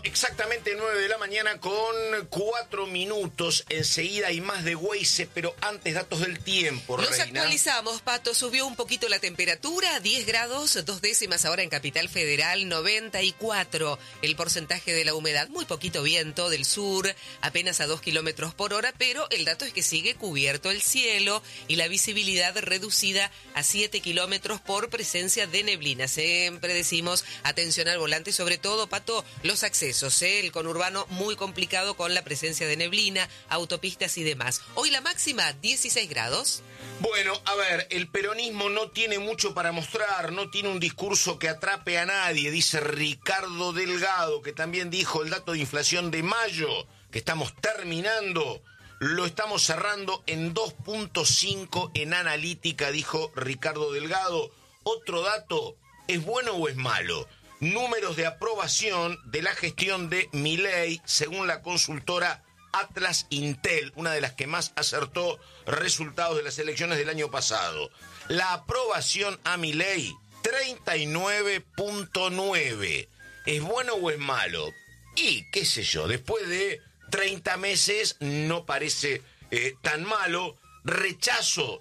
Exactamente 9 de la mañana con 4 minutos. Enseguida hay más de Weise, pero antes datos del tiempo, Los Reina. actualizamos, Pato. Subió un poquito la temperatura, 10 grados, 2 décimas ahora en Capital Federal, 94 el porcentaje de la humedad. Muy poquito viento del sur, apenas a 2 kilómetros por hora, pero el dato es que sigue cubierto el cielo y la visibilidad reducida a 7 kilómetros por presencia de neblina. Siempre decimos, atención al volante, sobre todo, Pato, los accesos, el conurbano muy complicado con la presencia de neblina, autopistas y demás. Hoy la máxima, 16 grados. Bueno, a ver, el peronismo no tiene mucho para mostrar, no tiene un discurso que atrape a nadie, dice Ricardo Delgado, que también dijo el dato de inflación de mayo, que estamos terminando, lo estamos cerrando en 2.5 en analítica, dijo Ricardo Delgado. Otro dato, ¿es bueno o es malo? Números de aprobación de la gestión de Milei, según la consultora Atlas Intel, una de las que más acertó resultados de las elecciones del año pasado. La aprobación a Milei, 39.9. ¿Es bueno o es malo? Y, qué sé yo, después de 30 meses no parece tan malo. Rechazo,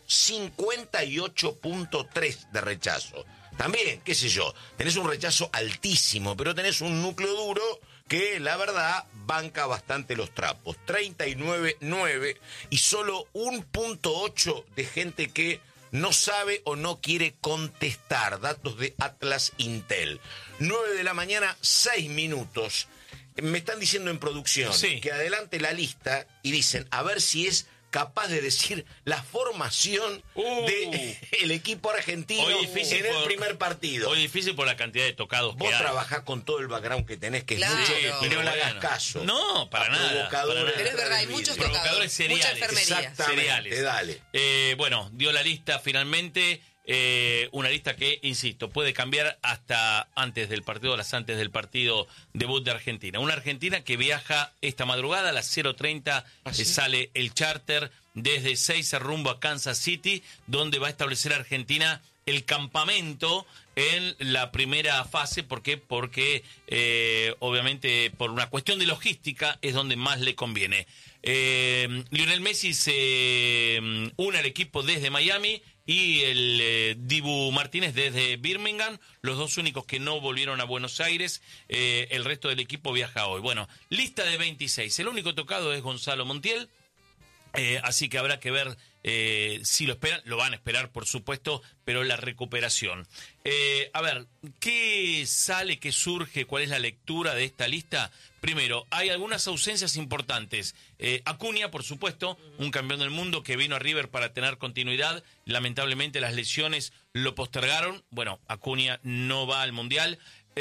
58.3 de rechazo. También, qué sé yo, tenés un rechazo altísimo, pero tenés un núcleo duro que, la verdad, banca bastante los trapos. 39.9 y solo 1.8 de gente que no sabe o no quiere contestar. Datos de Atlas Intel. 9 de la mañana, 6 minutos. Me están diciendo en producción que adelante la lista y dicen, a ver si es capaz de decir la formación del equipo argentino en el primer partido. Hoy difícil por la cantidad de tocados que hay. Vos trabajás con todo el background que tenés, que claro, es mucho, y no le hagas bueno. caso. No, para nada. Pero es verdad, hay muchos provocadores tocados, mucha seriales. enfermería. Exactamente, dale. Bueno, dio la lista finalmente. Una lista que, insisto, puede cambiar hasta antes del partido, horas antes del partido debut de Argentina. Una Argentina que viaja esta madrugada a las 0:30, sale el charter desde Ezeiza rumbo a Kansas City, donde va a establecer Argentina el campamento en la primera fase. ¿Por qué? Porque obviamente por una cuestión de logística es donde más le conviene. Lionel Messi se une al equipo desde Miami y el Dibu Martínez desde Birmingham, los dos únicos que no volvieron a Buenos Aires. El resto del equipo viaja hoy. Bueno, lista de 26. El único tocado es Gonzalo Montiel. Así que habrá que ver si lo esperan. Lo van a esperar, por supuesto, pero la recuperación. A ver, ¿qué sale, qué surge, cuál es la lectura de esta lista? Primero, hay algunas ausencias importantes. Acuña, por supuesto, un campeón del mundo que vino a River para tener continuidad. Lamentablemente las lesiones lo postergaron. Bueno, Acuña no va al Mundial.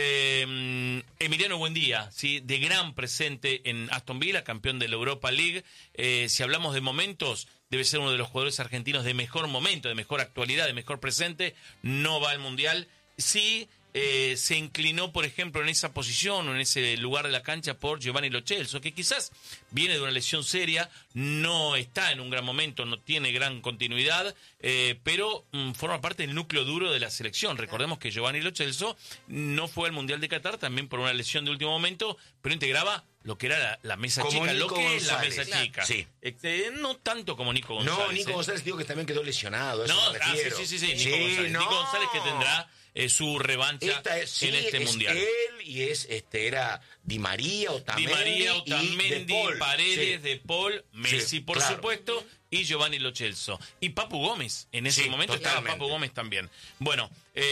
Emiliano Buendía, ¿sí? De gran presente en Aston Villa, campeón de la Europa League. Si hablamos de momentos, debe ser uno de los jugadores argentinos de mejor momento, de mejor actualidad, de mejor presente. No va al Mundial. Sí, se inclinó, por ejemplo, en esa posición o en ese lugar de la cancha por Giovanni Lo Celso, que quizás viene de una lesión seria, no está en un gran momento, no tiene gran continuidad, pero forma parte del núcleo duro de la selección. Recordemos que Giovanni Lo Celso no fue al Mundial de Qatar, también por una lesión de último momento, pero integraba lo que era la mesa como chica, Nico lo que González, es la mesa claro. chica. Sí. No tanto como Nico González. No, Nico González digo que también quedó lesionado. Eso No, me refiero. sí, Nico González. Nico González que tendrá su revancha en este mundial. Él y era Di María, Otamendi, Paredes, sí. De Paul, Messi, Sí, por claro. supuesto, y Giovanni Lo Celso. Y Papu Gómez, en ese momento totalmente. estaba Papu Gómez también. Bueno,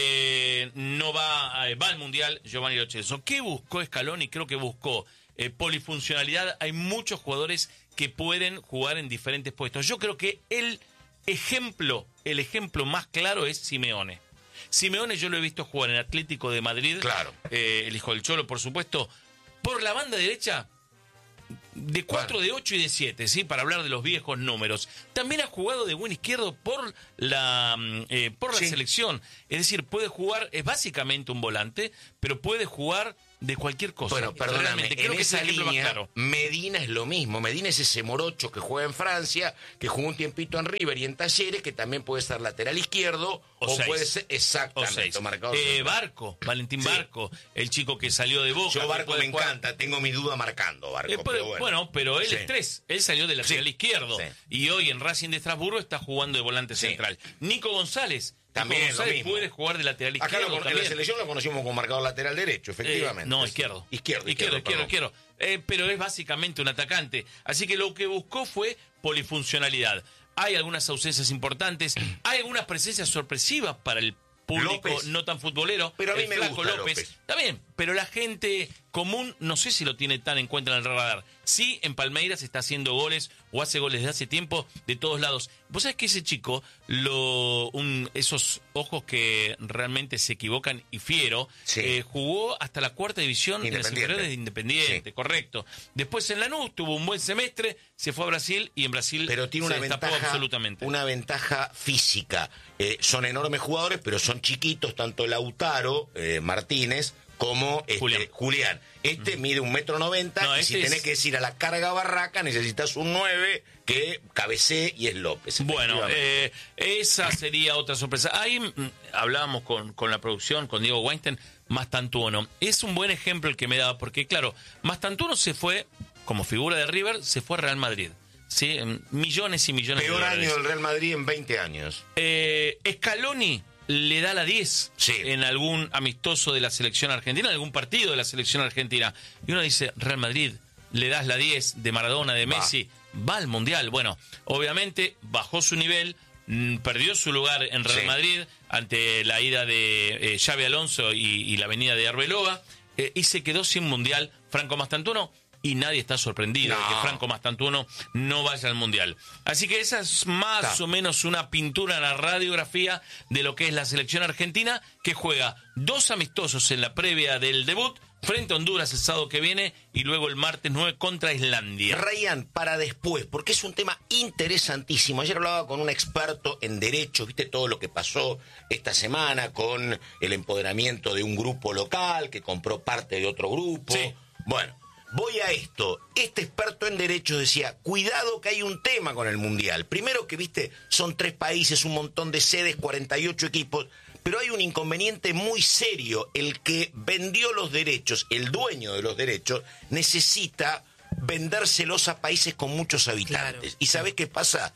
no va al mundial Giovanni Lo Celso. ¿Qué buscó Scaloni? Creo que buscó polifuncionalidad. Hay muchos jugadores que pueden jugar en diferentes puestos. Yo creo que el ejemplo más claro es Simeone. Simeone yo lo he visto jugar en Atlético de Madrid, claro. El hijo del Cholo, por supuesto, por la banda derecha, de 4, claro. De 8 y de 7, ¿sí? Para hablar de los viejos números. También ha jugado de buen izquierdo por la selección. Es decir, puede jugar, es básicamente un volante, pero puede jugar de cualquier cosa. Bueno, perdóname, Realmente, creo en que es esa el ejemplo más línea, claro. Medina es lo mismo. Medina es ese morocho que juega en Francia, que jugó un tiempito en River y en Talleres, que también puede ser lateral izquierdo, o seis. puede ser O exactamente seis. marcado central. Barco, Valentín Sí. Barco, el chico que salió de Boca. Yo que Barco puede me jugar. encanta, tengo mi duda marcando Barco, pero pero él Sí. es 3, él salió de lateral Sí. izquierdo Sí. y hoy en Racing de Estrasburgo está jugando de volante Sí. central. Nico González También Nico González lo mismo. puede jugar de lateral Acá izquierdo en la también. selección lo conocimos como marcador lateral derecho, efectivamente. No, izquierdo. Izquierdo. Pero es básicamente un atacante. Así que lo que buscó fue polifuncionalidad. Hay algunas ausencias importantes, hay algunas presencias sorpresivas para el público López. no tan futbolero. Pero a mí el me flaco gusta López. López. Está bien, pero la gente común no sé si lo tiene tan en cuenta en el radar. Sí, en Palmeiras está haciendo goles o hace goles de hace tiempo de todos lados. Vos sabés que ese chico, esos ojos que realmente se equivocan y fiero, Sí. jugó hasta la 4ª división en las Independiente. inferiores de Independiente, Sí. correcto. Después en Lanús tuvo un buen semestre, se fue a Brasil y en Brasil Pero tiene se una destapó ventaja, absolutamente. una ventaja física. Son enormes jugadores, pero son chiquitos, tanto Lautaro Martínez como Julián. Mide 1,90 m No, y si este tenés es- que ir a la carga barraca necesitas un 9 que cabecee y es López. Bueno, efectivamente. esa sería otra sorpresa. Ahí hablábamos con la producción, con Diego Weinstein, Mastantuono. Es un buen ejemplo el que me daba, porque claro, Mastantuono se fue, como figura de River, se fue a Real Madrid. ¿Sí? Millones y millones Peor de dólares. año del Real Madrid en 20 años. Scaloni le da la 10 Sí. en algún amistoso de la selección argentina, en algún partido de la selección argentina. Y uno dice, Real Madrid, le das la 10 de Maradona, de Messi, va al Mundial. Bueno, obviamente bajó su nivel, perdió su lugar en Real Sí. Madrid ante la ida de Xabi Alonso y la venida de Arbeloa, y se quedó sin Mundial Franco Mastantuono. Y nadie está sorprendido de que No. Franco Mastantuono no vaya al Mundial. Así que esa es más o menos una pintura en la radiografía de lo que es la selección argentina, que juega 2 amistosos en la previa del debut, frente a Honduras el sábado que viene, y luego el martes 9 contra Islandia. Ryan, para después, porque es un tema interesantísimo. Ayer hablaba con un experto en derecho, viste todo lo que pasó esta semana con el empoderamiento de un grupo local que compró parte de otro grupo. Sí. Bueno, voy a esto. Este experto en derecho decía, cuidado que hay un tema con el Mundial. Primero que, viste, son 3 países, un montón de sedes, 48 equipos, pero hay un inconveniente muy serio. El que vendió los derechos, el dueño de los derechos, necesita vendérselos a países con muchos habitantes. Claro. ¿Y sabés qué pasa?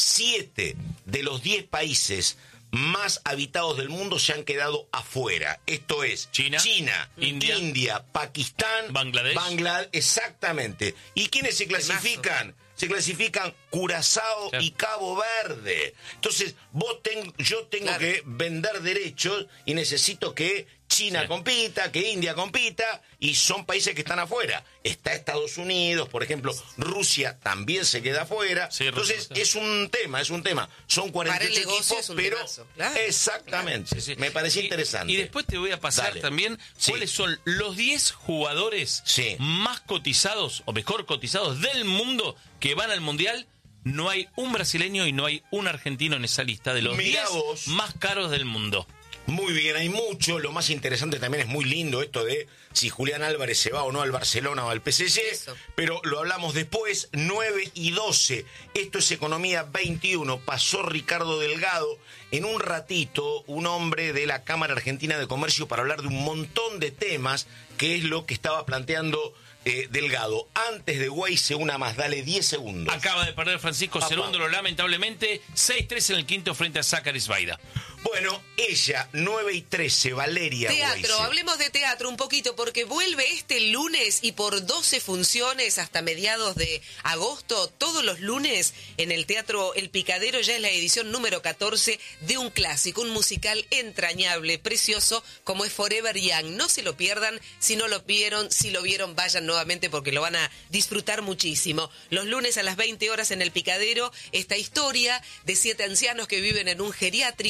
7 de los 10 países más habitados del mundo se han quedado afuera. Esto es China, India, Pakistán, Bangladesh. Exactamente. ¿Y quiénes se clasifican? Se clasifican Curazao Claro. y Cabo Verde. Entonces, yo tengo Claro. que vender derechos y necesito que China compita, que India compita, y son países que están afuera. Está Estados Unidos, por ejemplo, Rusia también se queda afuera. Sí, Entonces, Rusia. es un tema. Son 48 Para el negocio equipos, es un pero temazo, claro. exactamente. Sí, sí. Me pareció interesante. Y después te voy a pasar Dale. también Sí. cuáles son los 10 jugadores Sí. más cotizados o mejor cotizados del mundo que van al Mundial. No hay un brasileño y no hay un argentino en esa lista de los Mirá 10 vos. más caros del mundo. Muy bien, hay mucho. Lo más interesante también es muy lindo esto de si Julián Álvarez se va o no al Barcelona o al PSG. Eso. Pero lo hablamos después, 9 y 12. Esto es Economía 21. Pasó Ricardo Delgado en un ratito, un hombre de la Cámara Argentina de Comercio, para hablar de un montón de temas, que es lo que estaba planteando Delgado. Antes de Weisse, una más, dale 10 segundos. Acaba de perder Francisco Papá. Cerúndolo, lamentablemente, 6-3 en el quinto frente a Zácaris Baida. Bueno, ella, 9 y 13, Valeria Teatro, Weisse. hablemos de teatro un poquito porque vuelve este lunes y por 12 funciones hasta mediados de agosto, todos los lunes en el Teatro El Picadero. Ya es la edición número 14 de un clásico, un musical entrañable, precioso, como es Forever Young. No se lo pierdan, si no lo vieron, si lo vieron, vayan nuevamente porque lo van a disfrutar muchísimo. Los lunes a las 20 horas en El Picadero, esta historia de 7 ancianos que viven en un geriátrico,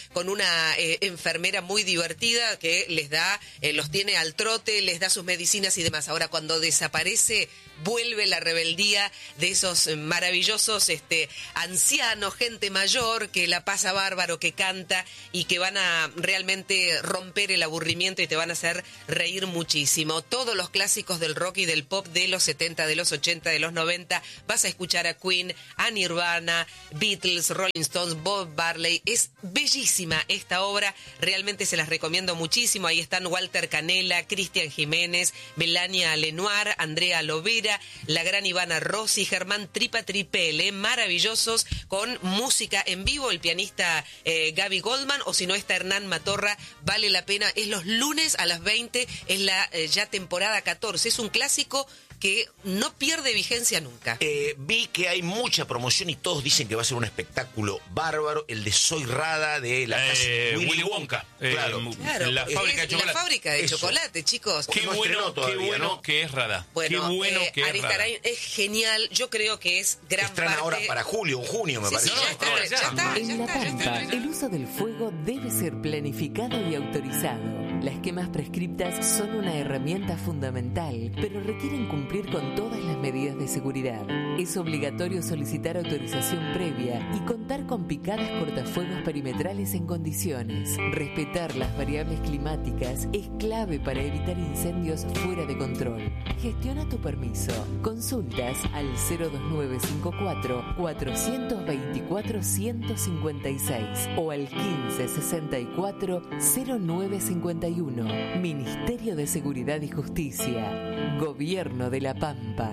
con una enfermera muy divertida que les da, los tiene al trote, les da sus medicinas y demás. Ahora, cuando desaparece, vuelve la rebeldía de esos maravillosos ancianos, gente mayor que la pasa bárbaro, que canta y que van a realmente romper el aburrimiento y te van a hacer reír muchísimo. Todos los clásicos del rock y del pop de los 70, de los 80, de los 90, vas a escuchar a Queen, a Nirvana, Beatles, Rolling Stones, Bob Marley. Es bellísima esta obra, realmente se las recomiendo muchísimo. Ahí están Walter Canella, Cristian Jiménez, Melania Lenoir, Andrea Lovera, la gran Ivana Rossi, Germán Tripa Tripele, maravillosos, con música en vivo, el pianista Gaby Goldman, o si no está Hernán Matorra. Vale la pena, es los lunes a las 20, es la ya temporada 14, es un clásico que no pierde vigencia nunca. Vi que hay mucha promoción y todos dicen que va a ser un espectáculo bárbaro, el de Soy Rada de la casa Willy Wonka. Claro, la fábrica de chocolate. La fábrica de chocolate, chicos. Qué bueno que es Rada. Bueno, qué bueno que es Aristarain es genial, yo creo que es gran Están parte... ahora para julio, en junio me parece. Sí, ya está. En La Pampa, el uso del fuego debe ser planificado y autorizado. Las quemas prescriptas son una herramienta fundamental, pero requieren cumplir con todas las medidas de seguridad. Es obligatorio solicitar autorización previa y contar con picadas cortafuegos perimetrales en condiciones. Respetar las variables climáticas es clave para evitar incendios fuera de control. Gestiona tu permiso. Consultas al 02954 424 156 o al 1564 0951. Ministerio de Seguridad y Justicia. Gobierno de La Pampa.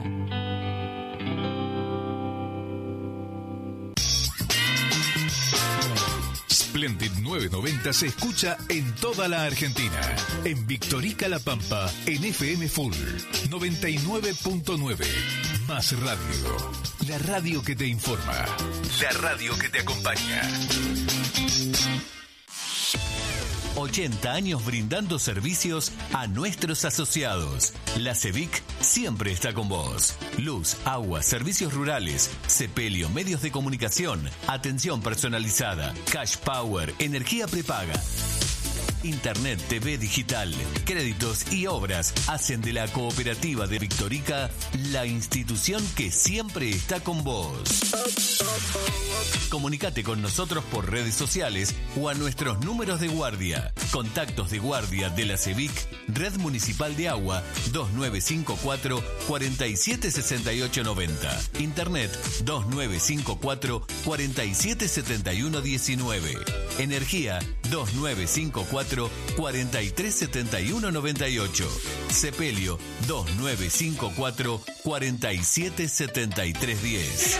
Splendid 990 se escucha en toda la Argentina. En Victorica La Pampa, en FM Full 99.9. Más radio. La radio que te informa. La radio que te acompaña. 80 años brindando servicios a nuestros asociados. La CEVIC siempre está con vos. Luz, agua, servicios rurales, sepelio, medios de comunicación, atención personalizada, cash power, energía prepaga. Internet, TV digital, créditos y obras hacen de la cooperativa de Victorica la institución que siempre está con vos. Comunicate con nosotros por redes sociales o a nuestros números de guardia. Contactos de guardia de la CEVIC, Red Municipal de Agua 2954 476890. Internet 2954 477119. Energía 2954 437198. Sepelio 2954 477310.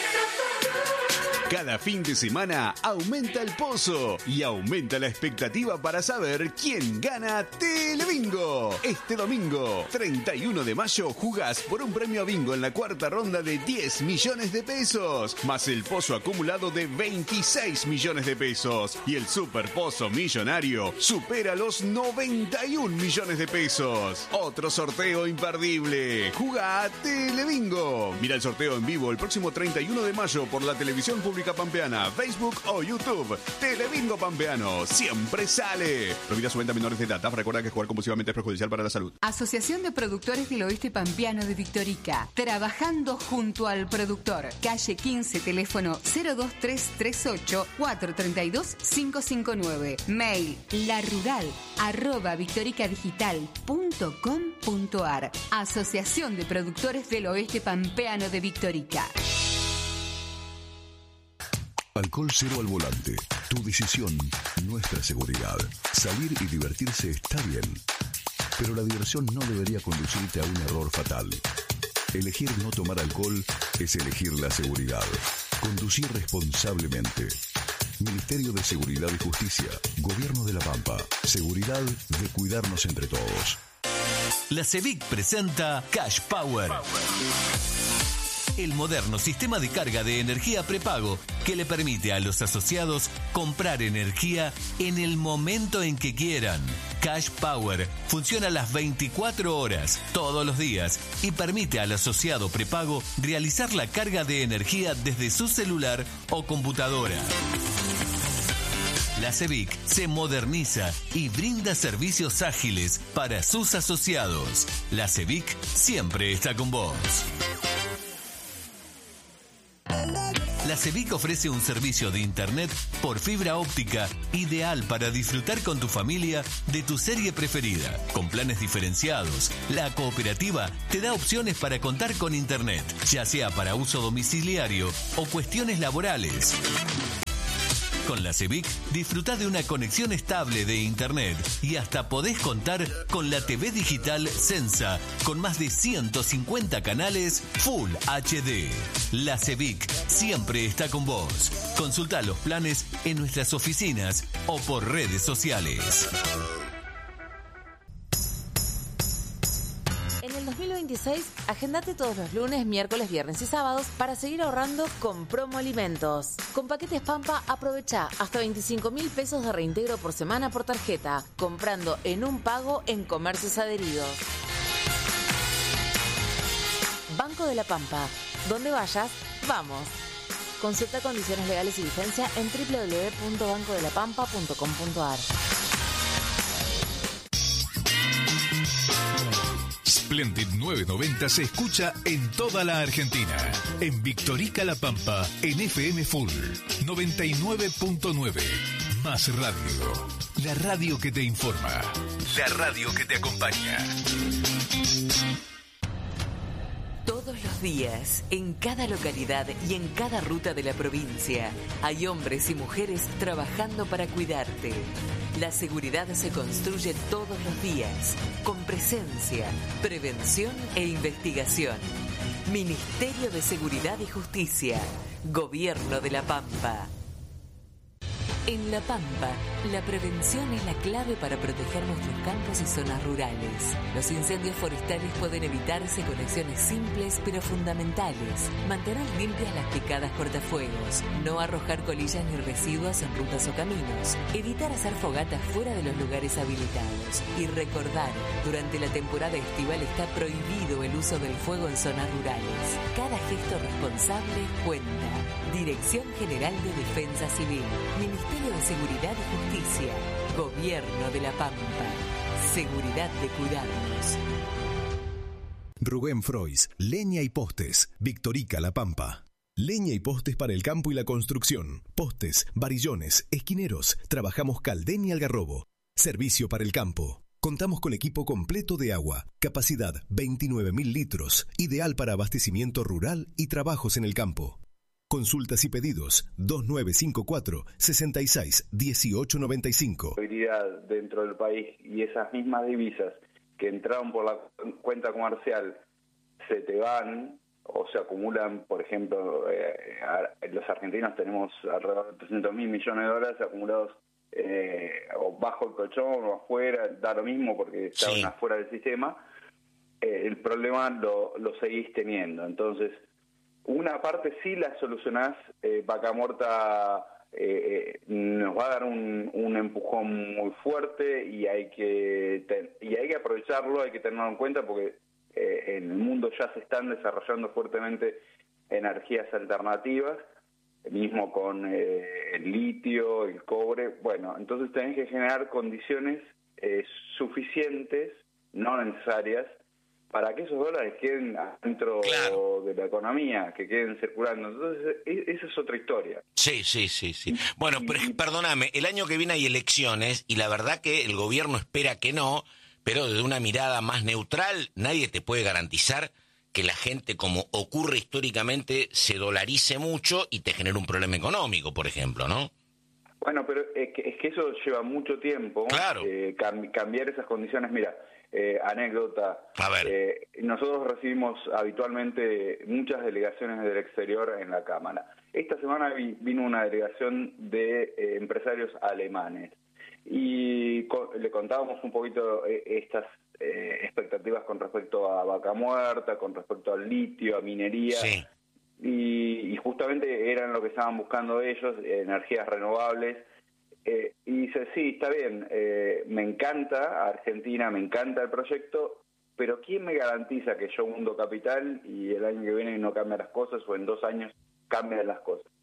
Cada fin de semana aumenta el pozo y aumenta la expectativa para saber quién gana Telebingo. Este domingo, 31 de mayo, jugás por un premio a bingo en la cuarta ronda de 10 millones de pesos, más el pozo acumulado de 26 millones de pesos. Y el super pozo millonario supera los 91 millones de pesos. Otro sorteo imperdible. Jugá Telebingo. Mira el sorteo en vivo el próximo 31 de mayo por la televisión pública pampeana, Facebook o YouTube. Telebingo Pampeano siempre sale. Prohibida su venta a menores de edad. Recuerda que jugar compulsivamente es perjudicial para la salud. Asociación de Productores del Oeste Pampeano de Victorica. Trabajando junto al productor. Calle 15, teléfono 02338 432 559. Mail larural@victoricadigital.com.ar. Asociación de Productores del Oeste Pampeano de Victorica. Alcohol cero al volante. Tu decisión, nuestra seguridad. Salir y divertirse está bien, pero la diversión no debería conducirte a un error fatal. Elegir no tomar alcohol es elegir la seguridad. Conducir responsablemente. Ministerio de Seguridad y Justicia. Gobierno de La Pampa. Seguridad de cuidarnos entre todos. La CEVIC presenta Cash Power. El moderno sistema de carga de energía prepago que le permite a los asociados comprar energía en el momento en que quieran. Cash Power funciona las 24 horas, todos los días, y permite al asociado prepago realizar la carga de energía desde su celular o computadora. La CEBIC se moderniza y brinda servicios ágiles para sus asociados. La CEBIC siempre está con vos. La CEBIC ofrece un servicio de internet por fibra óptica ideal para disfrutar con tu familia de tu serie preferida. Con planes diferenciados, la cooperativa te da opciones para contar con internet, ya sea para uso domiciliario o cuestiones laborales. Con la CEBIC disfruta de una conexión estable de internet y hasta podés contar con la TV digital Sensa con más de 150 canales Full HD. La CEBIC siempre está con vos. Consulta los planes en nuestras oficinas o por redes sociales. En el 2026, agendate todos los lunes, miércoles, viernes y sábados para seguir ahorrando con Promo Alimentos. Con paquetes Pampa, aprovecha hasta 25.000 pesos de reintegro por semana por tarjeta, comprando en un pago en comercios adheridos. Banco de la Pampa. Donde vayas, vamos. Consulta condiciones legales y vigencia en www.bancodelapampa.com.ar. Splendid 990 se escucha en toda la Argentina. En Victorica La Pampa, en FM Full 99.9. Más radio. La radio que te informa. La radio que te acompaña. Todos los días, en cada localidad y en cada ruta de la provincia, hay hombres y mujeres trabajando para cuidarte. La seguridad se construye todos los días, con presencia, prevención e investigación. Ministerio de Seguridad y Justicia, Gobierno de La Pampa. En La Pampa, la prevención es la clave para proteger nuestros campos y zonas rurales. Los incendios forestales pueden evitarse con acciones simples pero fundamentales. Mantener limpias las picadas cortafuegos, no arrojar colillas ni residuos en rutas o caminos, evitar hacer fogatas fuera de los lugares habilitados y recordar, durante la temporada estival está prohibido el uso del fuego en zonas rurales. Cada gesto responsable cuenta. Dirección General de Defensa Civil, Ministerio de Seguridad y Justicia, Gobierno de La Pampa. Seguridad de cuidarnos. Rubén Frois, Leña y Postes, Victorica La Pampa. Leña y postes para el campo y la construcción. Postes, varillones, esquineros. Trabajamos Caldén y Algarrobo. Servicio para el campo. Contamos con equipo completo de agua. Capacidad 29.000 litros. Ideal para abastecimiento rural y trabajos en el campo. Consultas y pedidos 2954-66-1895. Dentro del país y esas mismas divisas que entraron por la cuenta comercial se te van o se acumulan, por ejemplo, los argentinos tenemos alrededor de $300.000 millones de dólares acumulados o bajo el colchón o afuera, da lo mismo porque estaban afuera del sistema. El problema lo seguís teniendo. Entonces, una parte sí la solucionás, Vaca Muerta nos va a dar un empujón muy fuerte y hay que aprovecharlo, hay que tenerlo en cuenta porque en el mundo ya se están desarrollando fuertemente energías alternativas, mismo con el litio, el cobre. Bueno, entonces tenés que generar condiciones suficientes, no necesarias, para que esos dólares queden dentro de la economía, que queden circulando. Entonces, esa es otra historia. Sí. Bueno, perdóname, el año que viene hay elecciones y la verdad que el gobierno espera que no, pero desde una mirada más neutral, nadie te puede garantizar que la gente, como ocurre históricamente, se dolarice mucho y te genere un problema económico, por ejemplo, ¿no? Bueno, pero es que eso lleva mucho tiempo. Claro. Cambiar esas condiciones. Mira, anécdota. A ver. Nosotros recibimos habitualmente muchas delegaciones del exterior en la Cámara. Esta semana vino una delegación de empresarios alemanes y le contábamos un poquito estas expectativas con respecto a Vaca Muerta, con respecto al litio, a minería. Sí. Y justamente eran lo que estaban buscando ellos, energías renovables. Y dice, sí, está bien, me encanta Argentina, me encanta el proyecto, pero ¿quién me garantiza que yo hundo capital y el año que viene no cambian las cosas o en 2 años cambian las cosas?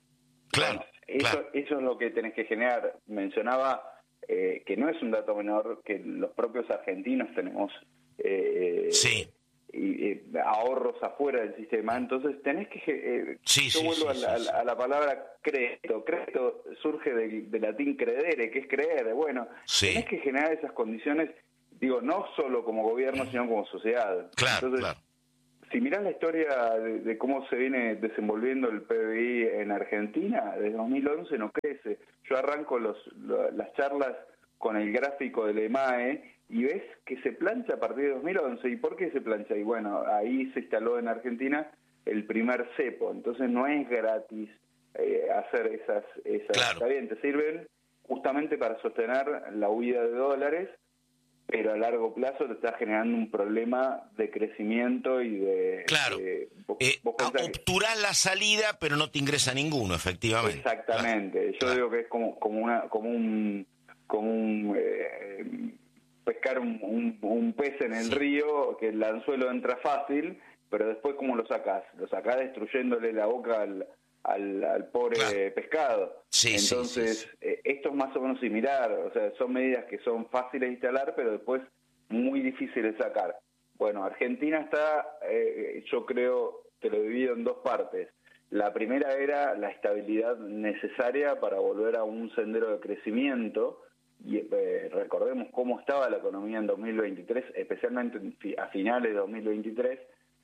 Claro, bueno, eso es lo que tenés que generar. Mencionaba que no es un dato menor, que los propios argentinos tenemos ahorros afuera del sistema, entonces tenés que... yo vuelvo a la palabra crédito. Crédito surge del latín credere, que es creer. Bueno, tenés que generar esas condiciones, digo, no solo como gobierno, sino como sociedad. Entonces, si mirás la historia de cómo se viene desenvolviendo el PBI en Argentina, desde 2011 no crece. Yo arranco las charlas con el gráfico del EMAE y ves que se plancha a partir de 2011. ¿Y por qué se plancha? Y bueno, ahí se instaló en Argentina el primer cepo. Entonces no es gratis hacer esas está bien, te sirven justamente para sostener la huida de dólares, pero a largo plazo te está generando un problema de crecimiento y de... obturás la salida, pero no te ingresa ninguno, efectivamente. Exactamente. Yo digo que es como pescar un pez en el río, que el anzuelo entra fácil, pero después ¿cómo lo sacás? Lo sacás destruyéndole la boca al pobre pescado. Entonces, esto es más o menos similar, o sea, son medidas que son fáciles de instalar, pero después muy difíciles de sacar. Bueno, Argentina está, yo creo que lo divido en dos partes. La primera era la estabilidad necesaria para volver a un sendero de crecimiento, y recordemos cómo estaba la economía en 2023, especialmente a finales de 2023,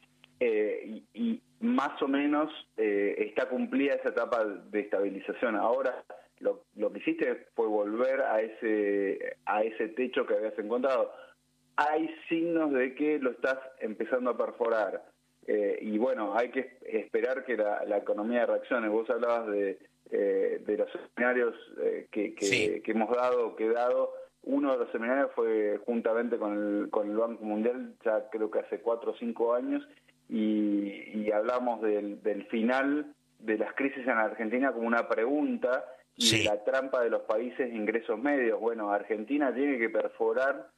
y más o menos está cumplida esa etapa de estabilización. Ahora lo que hiciste fue volver a ese techo que habías encontrado. Hay signos de que lo estás empezando a perforar, y bueno, hay que esperar que la economía reaccione. Vos hablabas de los seminarios que hemos dado, uno de los seminarios fue juntamente con el Banco Mundial, ya creo que hace 4 o 5 años, y hablamos del final de las crisis en Argentina como una pregunta, y de la trampa de los países de ingresos medios. Bueno, Argentina tiene que perforar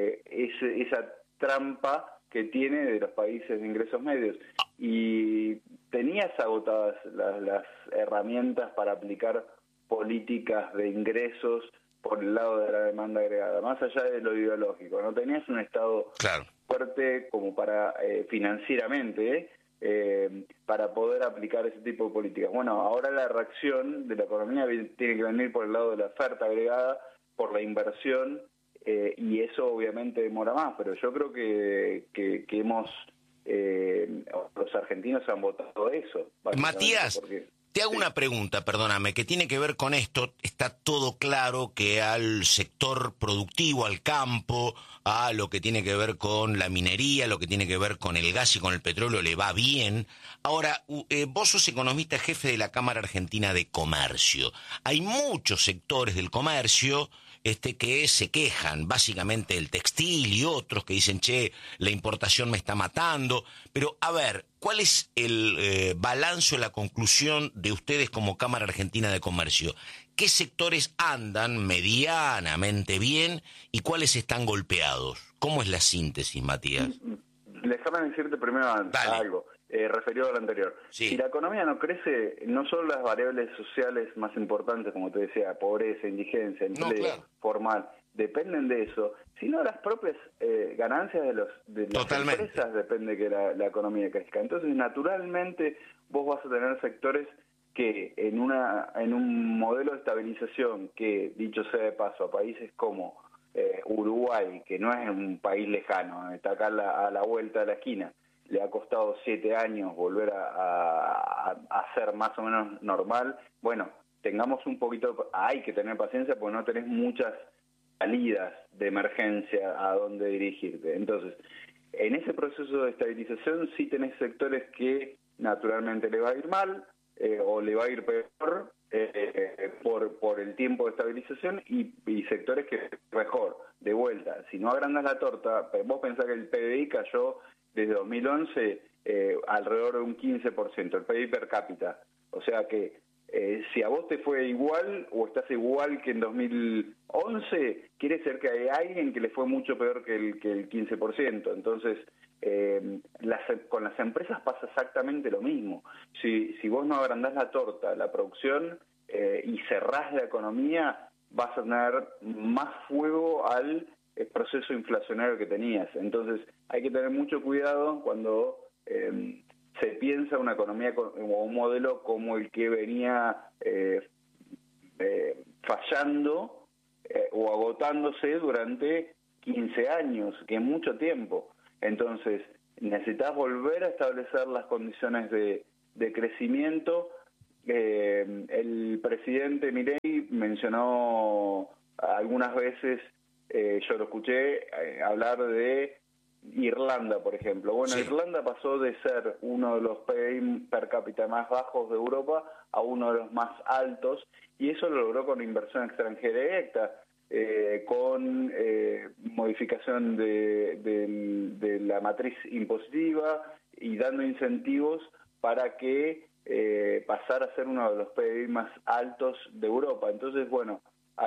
esa trampa que tiene de los países de ingresos medios, y tenías agotadas las herramientas para aplicar políticas de ingresos por el lado de la demanda agregada, más allá de lo ideológico. No tenías un Estado fuerte como para financieramente para poder aplicar ese tipo de políticas. Bueno, ahora la reacción de la economía tiene que venir por el lado de la oferta agregada, por la inversión, y eso obviamente demora más, pero yo creo que hemos... los argentinos han votado eso. Matías, te hago una pregunta, perdóname, que tiene que ver con esto. Está todo claro que al sector productivo, al campo, a lo que tiene que ver con la minería, lo que tiene que ver con el gas y con el petróleo le va bien. Ahora, vos sos economista jefe de la Cámara Argentina de Comercio. Hay muchos sectores del comercio que se quejan, básicamente el textil y otros que dicen, la importación me está matando. Pero, a ver, ¿cuál es el balance o la conclusión de ustedes como Cámara Argentina de Comercio? ¿Qué sectores andan medianamente bien y cuáles están golpeados? ¿Cómo es la síntesis, Matías? Déjame decirte primero algo. Referido a lo anterior. Si la economía no crece, no solo las variables sociales más importantes, como te decía, pobreza, indigencia, empleo formal, dependen de eso, sino las propias ganancias de las empresas depende que la economía crezca. Entonces, naturalmente, vos vas a tener sectores que en un modelo de estabilización que, dicho sea de paso, a países como Uruguay, que no es un país lejano, está acá a la vuelta de la esquina, le ha costado 7 años volver a ser más o menos normal. Bueno, tengamos un poquito, hay que tener paciencia porque no tenés muchas salidas de emergencia a dónde dirigirte. Entonces, en ese proceso de estabilización sí tenés sectores que naturalmente le va a ir mal o le va a ir peor por el tiempo de estabilización, y sectores que mejor, de vuelta. Si no agrandas la torta, vos pensás que el PBI cayó desde 2011 alrededor de un 15%, el PIB per cápita. O sea que si a vos te fue igual o estás igual que en 2011, quiere decir que hay alguien que le fue mucho peor que el 15%. Entonces, con las empresas pasa exactamente lo mismo. Si vos no agrandás la torta, la producción, y cerrás la economía, vas a tener más fuego al proceso inflacionario que tenías. Entonces, hay que tener mucho cuidado cuando se piensa una economía o un modelo como el que venía fallando o agotándose durante 15 años, que es mucho tiempo. Entonces, necesitas volver a establecer las condiciones de crecimiento. El presidente Milei mencionó algunas veces, yo lo escuché hablar de Irlanda, por ejemplo. Bueno, sí. Irlanda pasó de ser uno de los PIB per cápita más bajos de Europa a uno de los más altos, y eso lo logró con inversión extranjera directa, con modificación de la matriz impositiva y dando incentivos para que pasar a ser uno de los PIB más altos de Europa. Entonces, bueno,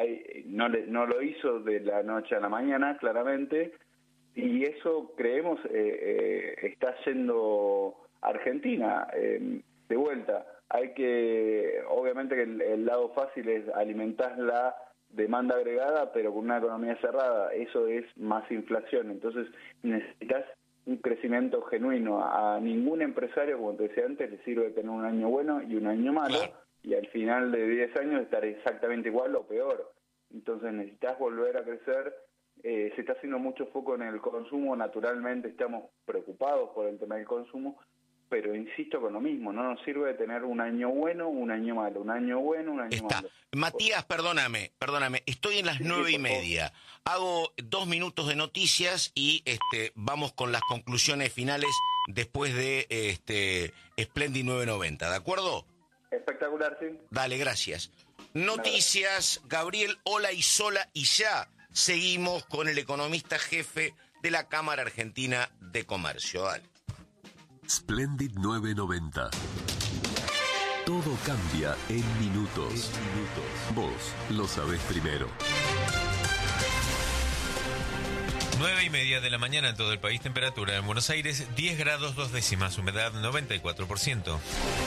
no lo hizo de la noche a la mañana, claramente, y eso creemos está yendo Argentina de vuelta. Obviamente que el lado fácil es alimentar la demanda agregada, pero con una economía cerrada, eso es más inflación. Entonces necesitas un crecimiento genuino. A ningún empresario, como te decía antes, le sirve tener un año bueno y un año malo, claro, y al final de 10 años estar exactamente igual o peor. Entonces necesitas volver a crecer. Se está haciendo mucho foco en el consumo, naturalmente estamos preocupados por el tema del consumo, pero insisto con lo mismo, no nos sirve de tener un año bueno, un año malo, un año bueno, un año malo. Matías, perdóname, estoy en las 9:30, hago 2 minutos de noticias y vamos con las conclusiones finales después de Splendid 990, ¿de acuerdo? Espectacular, sí. Dale, gracias. Noticias, Gabriel Olaizola, y ya seguimos con el economista jefe de la Cámara Argentina de Comercio. Dale. Splendid 990. Todo cambia en minutos. Vos lo sabés primero. 9:30 de la mañana en todo el país. Temperatura en Buenos Aires 10 grados 2 décimas, humedad 94%.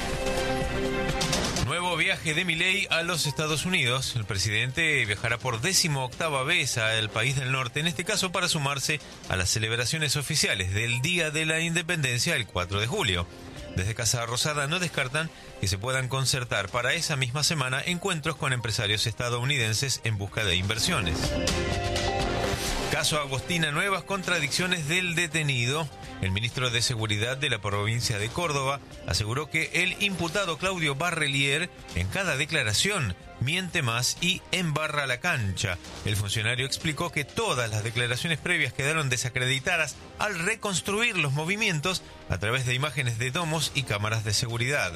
Nuevo viaje de Milei a los Estados Unidos. El presidente viajará por 18ª vez al país del norte, en este caso para sumarse a las celebraciones oficiales del Día de la Independencia el 4 de julio. Desde Casa Rosada no descartan que se puedan concertar para esa misma semana encuentros con empresarios estadounidenses en busca de inversiones. Caso Agostina, nuevas contradicciones del detenido. El ministro de Seguridad de la provincia de Córdoba aseguró que el imputado Claudio Barrelier en cada declaración miente más y embarra la cancha. El funcionario explicó que todas las declaraciones previas quedaron desacreditadas al reconstruir los movimientos a través de imágenes de domos y cámaras de seguridad.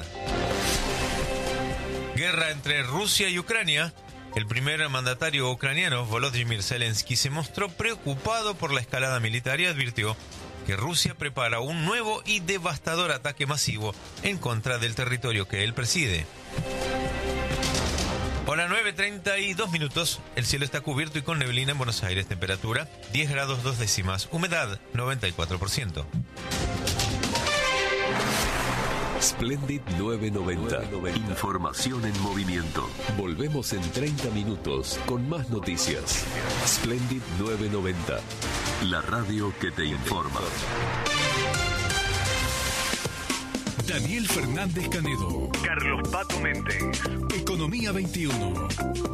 Guerra entre Rusia y Ucrania. El primer mandatario ucraniano, Volodymyr Zelensky, se mostró preocupado por la escalada militar y advirtió que Rusia prepara un nuevo y devastador ataque masivo en contra del territorio que él preside. Hola, 9:32 minutos. El cielo está cubierto y con neblina en Buenos Aires. Temperatura 10 grados 2 décimas. Humedad 94%. Splendid 990. Información en movimiento. Volvemos en 30 minutos con más noticias. Splendid 990. La radio que te informa. Daniel Fernández Canedo. Carlos Pato Méndez. Economía 21.